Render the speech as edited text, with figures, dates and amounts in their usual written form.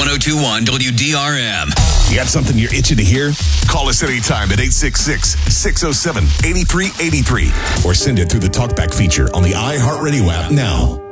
1021 WDRM. You got something you're itching to hear? Call us anytime at 866-607-8383 or send it through the TalkBack feature on the iHeartRadio app now.